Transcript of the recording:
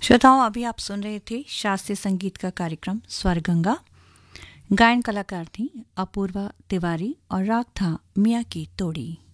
श्रोताओं, अभी आप सुन रहे थे शास्त्रीय संगीत का कार्यक्रम स्वर गंगा। गायन कलाकार थी अपूर्वा तिवारी और राग था मियाँ की तोड़ी।